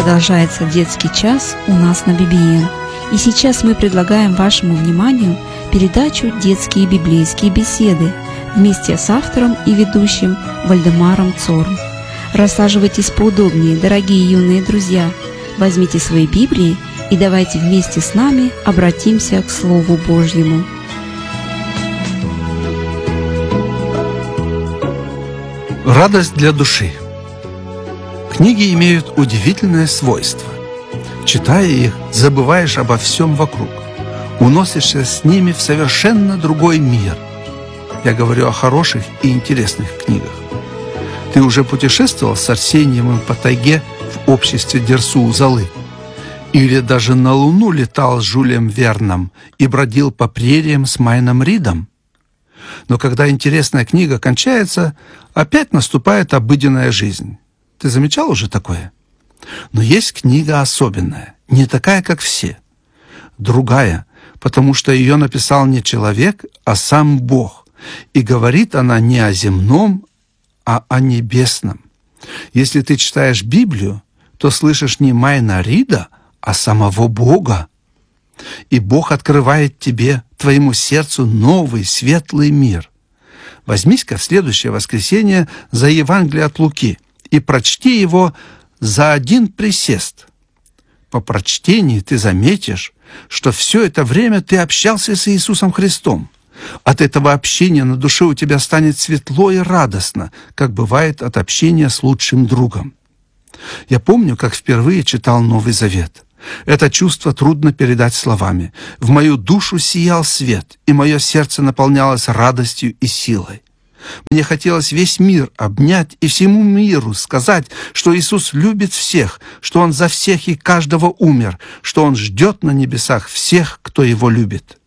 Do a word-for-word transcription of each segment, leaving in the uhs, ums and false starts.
Продолжается детский час у нас на би би эн. И сейчас мы предлагаем вашему вниманию передачу «Детские библейские беседы» вместе с автором и ведущим Вальдемаром Цорн. Рассаживайтесь поудобнее, дорогие юные друзья, возьмите свои Библии и давайте вместе с нами обратимся к Слову Божьему. Радость для души. Книги имеют удивительное свойство. Читая их, забываешь обо всем вокруг, уносишься с ними в совершенно другой мир. Я говорю о хороших и интересных книгах. Ты уже путешествовал с Арсением по тайге в обществе Дерсу-Узалы? Или даже на Луну летал с Жюлем Верном и бродил по прериям с Майном Ридом? Но когда интересная книга кончается, опять наступает обыденная жизнь. Ты замечал уже такое? Но есть книга особенная, не такая, как все. Другая, потому что ее написал не человек, а сам Бог. И говорит она не о земном, а о небесном. Если ты читаешь Библию, то слышишь не Майна Рида, а самого Бога. И Бог открывает тебе, твоему сердцу, новый, светлый мир. Возьмись-ка в следующее воскресенье за Евангелие от Луки и прочти его за один присест. По прочтении ты заметишь, что все это время ты общался с Иисусом Христом. От этого общения на душе у тебя станет светло и радостно, как бывает от общения с лучшим другом. Я помню, как впервые читал Новый Завет. Это чувство трудно передать словами. В мою душу сиял свет, и мое сердце наполнялось радостью и силой. Мне хотелось весь мир обнять и всему миру сказать, что Иисус любит всех, что Он за всех и каждого умер, что Он ждет на небесах всех, кто Его любит.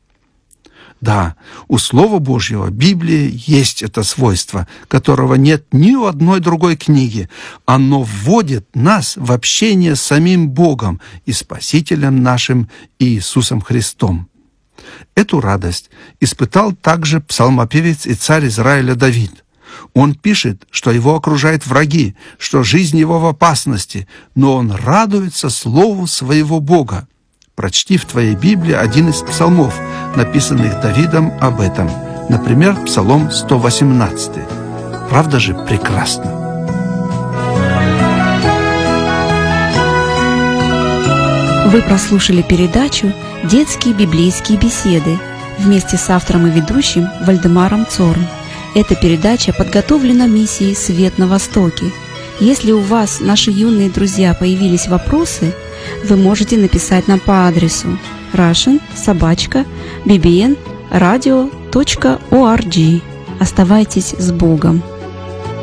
Да, у Слова Божьего, Библии, есть это свойство, которого нет ни у одной другой книги. Оно вводит нас в общение с самим Богом и Спасителем нашим Иисусом Христом. Эту радость испытал также псалмопевец и царь Израиля Давид. Он пишет, что его окружают враги, что жизнь его в опасности, но он радуется слову своего Бога. Прочти в твоей Библии один из псалмов, написанных Давидом об этом. Например, Псалом сто восемнадцатый. Правда же прекрасно? Вы прослушали передачу «Детские библейские беседы» вместе с автором и ведущим Вальдемаром Цорн. Эта передача подготовлена миссией «Свет на Востоке». Если у вас, наши юные друзья, появились вопросы, вы можете написать нам по адресу russian собака би би эн радио точка орг. Оставайтесь с Богом!